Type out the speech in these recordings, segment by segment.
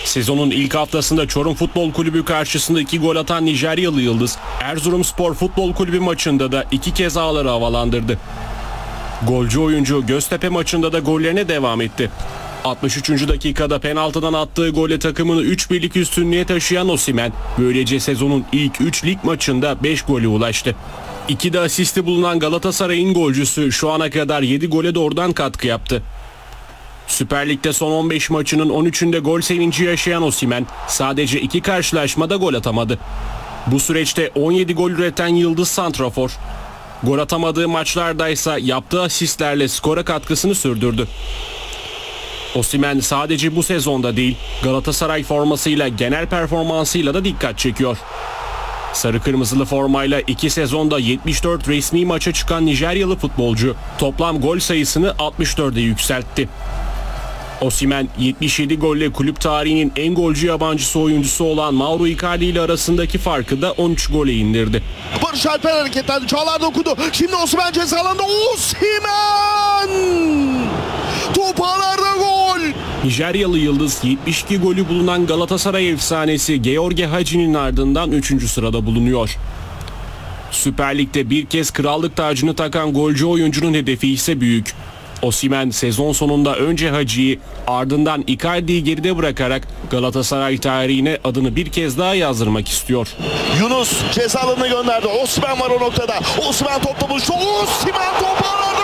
Sezonun ilk haftasında Çorum Futbol Kulübü karşısında 2 gol atan Nijeryalı Yıldız, Erzurumspor Futbol Kulübü maçında da 2 kez ağları havalandırdı. Golcü oyuncu Göztepe maçında da gollerine devam etti. 63. dakikada penaltıdan attığı golle takımını 3-1'lik üstünlüğe taşıyan Osimhen, böylece sezonun ilk 3 lig maçında 5 gole ulaştı. 2 de asisti bulunan Galatasaray'ın golcüsü şu ana kadar 7 gole doğrudan katkı yaptı. Süper Lig'de son 15 maçının 13'ünde gol sevinci yaşayan Osimhen sadece 2 karşılaşmada gol atamadı. Bu süreçte 17 gol üreten Yıldız santrafor. Gol atamadığı maçlardaysa yaptığı asistlerle skora katkısını sürdürdü. Osimhen sadece bu sezonda değil, Galatasaray formasıyla genel performansıyla da dikkat çekiyor. Sarı kırmızılı formayla 2 sezonda 74 resmi maça çıkan Nijeryalı futbolcu toplam gol sayısını 64'e yükseltti. Osimhen 77 golle kulüp tarihinin en golcü yabancısı oyuncusu olan Mauro Icardi ile arasındaki farkı da 13 gole indirdi. Barış Alper hareketlendi. Çağlar dokundu. Şimdi Osimhen ceza alanında. Osimhen! Top ağlarda gol. Nijeryalı Yıldız 72 golü bulunan Galatasaray efsanesi George Hagi'nin ardından 3. sırada bulunuyor. Süper Lig'de bir kez krallık tacını takan golcü oyuncunun hedefi ise büyük. Osimhen sezon sonunda önce Hagi'yi ardından Icardi'yi geride bırakarak Galatasaray tarihine adını bir kez daha yazdırmak istiyor. Yunus ceza alanına gönderdi. Osimhen var o noktada. Osimhen topla buluştu. Osimhen top ağlarda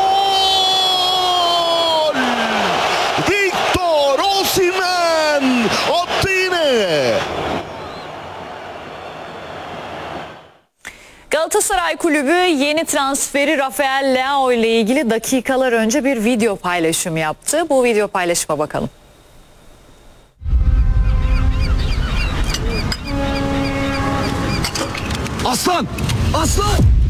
gol! Victor Osimhen attı yine. Galatasaray Kulübü yeni transferi Rafael Leao ile ilgili dakikalar önce bir video paylaşım yaptı. Bu video paylaşıma bakalım. Aslan! Aslan!